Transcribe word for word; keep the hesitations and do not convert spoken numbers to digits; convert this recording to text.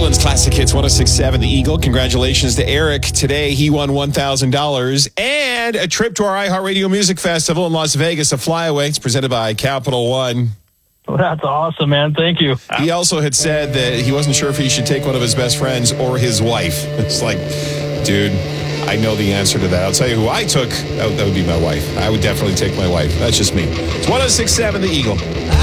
Portland's Classic Hits one oh six point seven, The Eagle. Congratulations to Eric. Today, he won one thousand dollars and a trip to our iHeartRadio Music Festival in Las Vegas, a flyaway. It's presented by Capital One. Well, that's awesome, man. Thank you. He also had said that he wasn't sure if he should take one of his best friends or his wife. It's like, dude, I know the answer to that. I'll tell you who I took. That would, that would be my wife. I would definitely take my wife. That's just me. It's one oh six point seven, The Eagle.